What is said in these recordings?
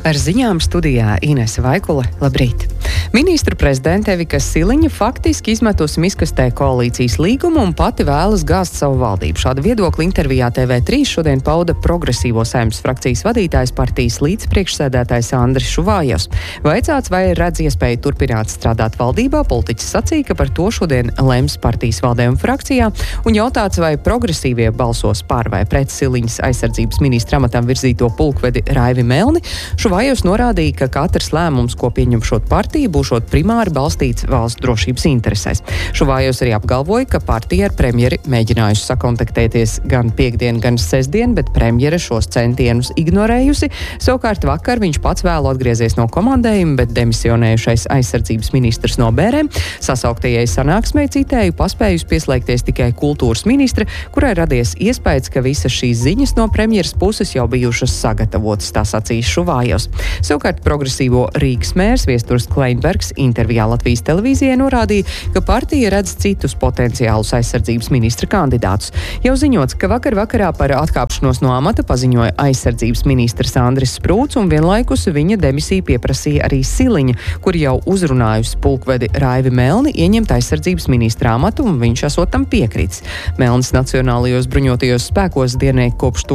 Ar ziņām studijā Inese Vaikule. Labrīt! Ministru prezidente Evika Siliņa faktiski izmetusi miskastē koalīcijas līgumu un pati vēlas gāzt savu valdību. Šādu viedokli intervijā TV3 šodien pauda progresīvo Saeimas frakcijas vadītājs partijas līdzpriekšsēdētājs Andris Šuvājevs. Vaicāts, vai redz iespēju turpināt strādāt valdībā, politiķis sacīja, ka par to šodien lems partijas valdē un frakcijā, un jautāts, vai progresīvie balsos par vai pret Siliņas aizsardzības ministra amatam virzīto pulkvedi Raivi Melni. Šuvājevs norādīja, ka katrs lēmums, ko pieņemšot partija, būšot primāri balstīts valsts drošības interesēs. Šuvājevs arī apgalvoja, ka partija ar premjeri mēģinājusi sakontaktēties gan piekdien, gan sestdien, bet premjere šos centienus ignorējusi. Savukārt vakar viņš pats vēlu atgriezies no komandējuma, bet demisionējušais aizsardzības ministrs no bērēm sasauktajai sanāksmei, citēju, paspējusi pieslēgties tikai kultūras ministre, kurai radies iespējas, ka visas šīs ziņas no premjeras puses jau bijušas sagatavotas, tā sacīs Šuvājevs. Savukārt progresīvo Rīgas mērs Viesturs Kleinbergs intervijā Latvijas televīzijai norādīja, ka partija redz citus potenciālus aizsardzības ministra kandidātus. Jau ziņots, ka vakarā par atkāpšanos no amata paziņoja aizsardzības ministrs Andris Sprūts, un vienlaikus viņa demisiju pieprasīja arī Siliņa, kur jau uzrunājusi pulkvedi Raivi Melni ieņemt aizsardzības ministra amatu, un viņš esot tam piekrītis. Melnis Nacionālajos bruņotajos spēkos dienē kopš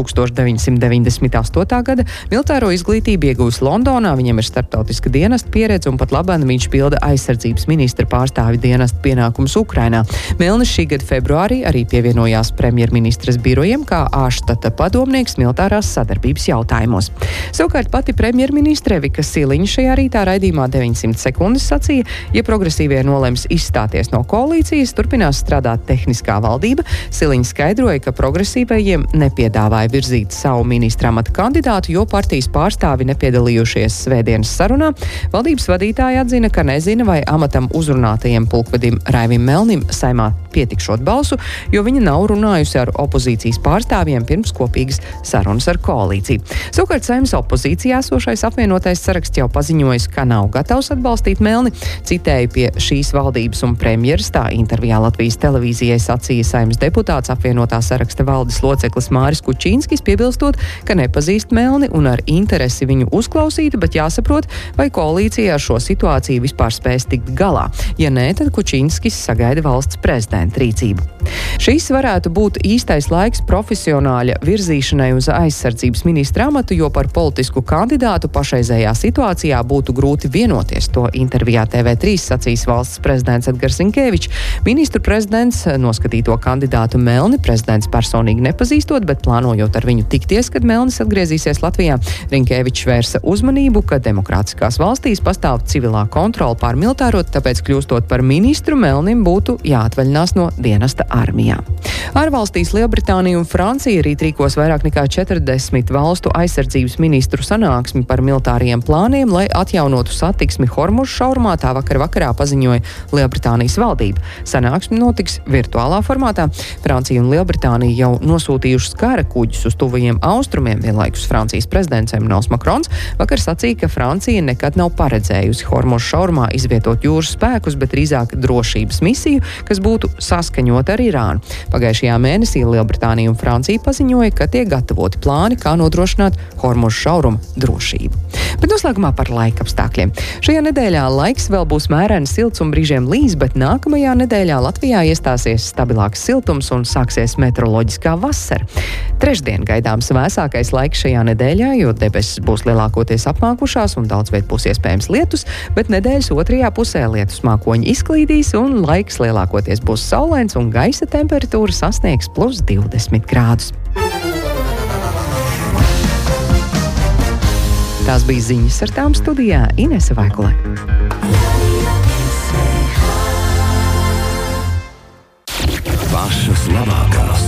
1998. gada militāro izglītību iegūs Londonā, viņam ir starptautiska dienesta pieredze, un pat labāk viņš pilda aizsardzības ministra pārstāvi dienesta pienākumus Ukrainā. Melnis šī gada februārī arī pievienojās premjerministras birojiem kā ārštata padomnieks militārās sadarbības jautājumos. Savukārt pati premjerministre Evika Siliņa šajā rītā raidījumā 900 sekundes sacīja, ja progresīvie nolems izstāties no koalīcijas, turpinās strādāt tehniskā valdība. Siliņa skaidroja, ka progresīvajiem nepiedāvāja virzīt savu ministra amata kandidātu, jo partijas pārstāvi nepiedalījušies svētdienas sarunā. Valdības vadītāja atzina, ka nezina, vai amatam uzrunātajiem pulkvedim Raivim Melnim Saeimā pietikšot balsu, jo viņa nav runājusi ar opozīcijas pārstāvjiem pirms kopīgas sarunas ar koalīciju. Savukārt Saeimas opozīcijā esošais apvienotais saraksts jau paziņojis, ka nav gatavs atbalstīt Melni. Citēju, pie šīs valdības un premjeras tā intervijā Latvijas televīzijai sacīja Saeimas deputāts apvienotā saraksta valdes loceklis Māris Kučīnskis, piebilstot, ka nepazīst Melni un ar interesi viņu uzklausītu, bet jāsaprot, vai koalīcija ar šo situāciju vispār spēs tikt galā. Ja nē, tad Kučīnskis sagaida valsts prezidenta rīcību. Šis varētu būt īstais laiks profesionāļa virzīšanai uz aizsardzības ministra amatu, jo par politisku kandidātu pašreizējā situācijā būtu grūti vienoties. To intervijā TV3 sacīs valsts prezidents Edgars Rinkevičs. Ministru prezidents noskatīto kandidātu Melni prezidents personīgi nepazīstot, bet plānojot ar viņu tikties, kad Melnis atgriezīsies Latvijā. Rinkevičs vērsa uzmanību, ka demokrātiskās valstīs pastāv civilā kontrola pār militāro, tāpēc kļūstot par ministru Melnim būtu jāatvaļinās no dienesta armijā. Ārvalstīs Lielbritānija un Francija rīt rīkos vairāk nekā 40 valstu aizsardzības ministru sanāksmi par militāriem plāniem, lai atjaunotu satiksmi Hormuza šaurumā, tā vakarā paziņoja Lielbritānijas valdība. Sanāksmi notiks virtuālā formātā. Francija un Lielbritānija jau nosūtījušas kara kuģus uz tuvajiem austrumiem, vienlaikus Francijas prezidents Emmanuels Makrons vakar sacīja, ka Francija nekad nav paredzējusi Hormuza šaurumā izvietot jūras spēkus, bet drīzāk drošības misiju, kas būtu saskaņota ar Irānu. Pagājušajā mēnesī Lielbritānija un Francija paziņoja, ka tiek gatavoti plāni, kā nodrošināt Hormuza šauruma drošību. Bet noslēgumā par laika apstākļiem. Šajā nedēļā laiks vēl būs mērens silts un brīžiem līs, bet nākamajā nedēļā Latvijā iestāsies stabilāks siltums un sāksies meteoroloģiskā vasara. Trešdien gaidāms vēsākais laiks šajā nedēļā, jo debesis būs lielākoties apmākušās un daudz viet būs iespējams lietus, bet nedēļas otrajā pusē lietus mākoņi izklīdīs un laiks lielākoties būs saulains un gaisa temperatūra sasniegs plus 20 grādus. Tās bija ziņas, ar tām studijā Inese Vaikule. Pašas labākās.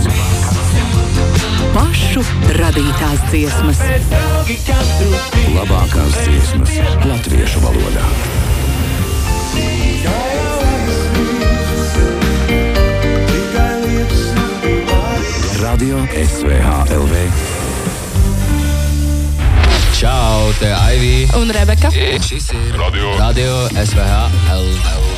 Pašu radītās dziesmas. Labākās dziesmas latviešu valodā. Radio SVH LV. Čau, te Aivī un Rebeka. Šis ir Radio SVH LV.